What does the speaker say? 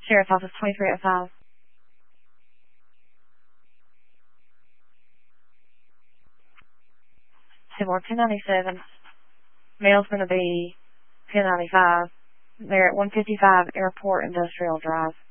Sheriff's Office 2305. Seymour 1097. Mail's going to be 1095. They're at 155 Airport Industrial Drive.